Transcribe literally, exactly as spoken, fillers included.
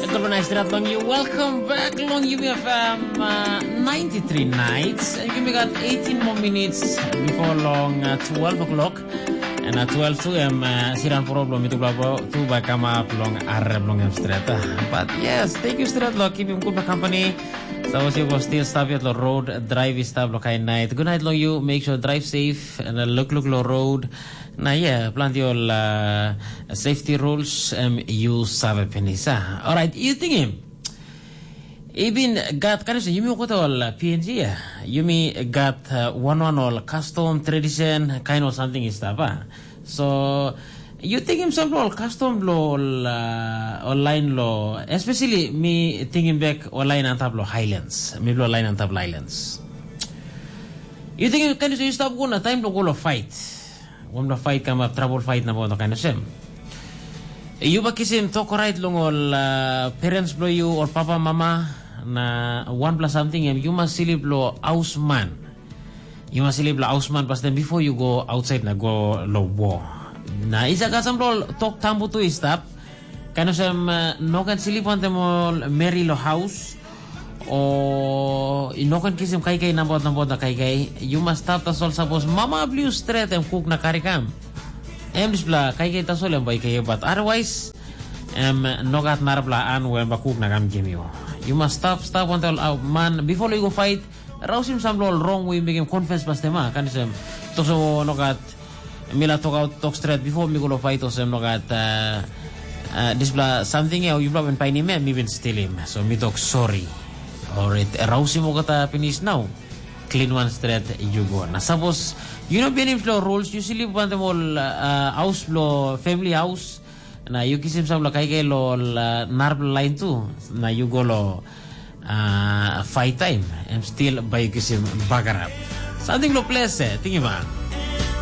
Double nice that long you. Welcome back, Long U B F M uh, ninety-three nights. And you got eighteen more minutes before long uh, twelve o'clock. And at twelve to m uh, siran problem itu blabo tu ba kama long arab long am straight. But yes, thank you straight lo keep him good company. So you go still stop at the road drive stop lo kai night. Good night long you. Make sure drive safe and uh, look look lo road. Nah yeah, plenty of uh, safety rules um, you sabe penisa. Alright, you think him? Even got kind of you mean what all P N G ya? You mean got uh, one one all custom tradition kind of something is stuff. Uh? So you think him some all custom law uh, online law, especially me thinking back online on tablo Highlands, me online on tablo Highlands. You think you kind of you stop going a time to go fight. When the fight come up, trouble fight na mo kind of same. You ba kisim talk right long all uh, parents blow you or papa mama na one plus something and you must silly blow house man. You must silly blow house man but then before you go outside na go low war. Na isa ka some blow talk tambo to stop. Kind of some uh, no can silly want them all marry lo house. O no kan kisim kay kay nambot nambot na kay kay you must stop tasol suppose mama blue straight and cook na karikam em disbla kay kay tasol em bay kay but otherwise em no gat narbla an when ba cook na kam gimio you must stop stop until uh, man before you go fight rausim some wrong we make him confess pas tema kan sem to so no gat mila talk out talk straight before me go fight to sem no gat uh, uh, disbla something else you blow and pain him even still him so me talk sorry. Alright, rausi mo kata finish now. Clean one straight, you go. Na suppose, you know, benim flow rules, usually want them all uh, house flow, family house. Na you kisim sa lo kay kay lo uh, narb line too. Na you go lo uh, fight time. I'm still by kisim bagarap. Something lo place eh, tingin ba?